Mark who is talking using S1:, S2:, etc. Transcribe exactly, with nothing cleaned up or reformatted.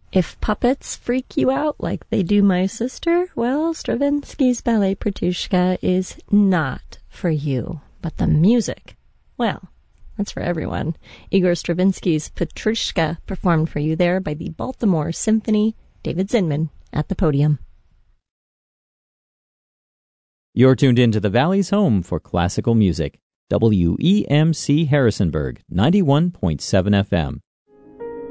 S1: If puppets freak you out like they do my sister, well, Stravinsky's Ballet Petrushka is not for you. But the music, well, that's for everyone. Igor Stravinsky's Petrushka performed for you there by the Baltimore Symphony. David Zinman at the podium.
S2: You're tuned in to the Valley's home for classical music. W E M C Harrisonburg, ninety-one point seven F M.